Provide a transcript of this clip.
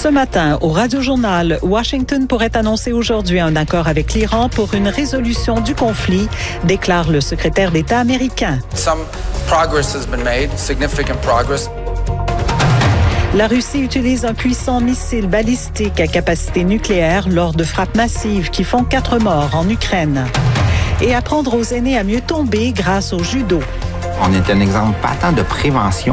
Ce matin, au Radio-Journal, Washington pourrait annoncer aujourd'hui un accord avec l'Iran pour une résolution du conflit, déclare le secrétaire d'État américain. Some progress has been made, significant progress. La Russie utilise un puissant missile balistique à capacité nucléaire lors de frappes massives qui font 4 morts en Ukraine. Et apprendre aux aînés à mieux tomber grâce au judo. On est un exemple patent de prévention.